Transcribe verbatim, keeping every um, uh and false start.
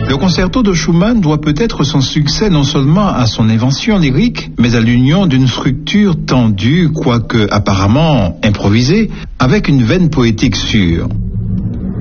Le concerto de Schumann doit peut-être son succès non seulement à son invention lyrique, mais à l'union d'une structure tendue, quoique apparemment improvisée, avec une veine poétique sûre.